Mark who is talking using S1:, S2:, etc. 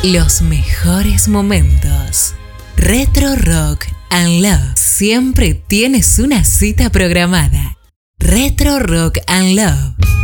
S1: Los mejores momentos. Retro Rock and Love. Siempre tienes una cita programada. Retro Rock and Love.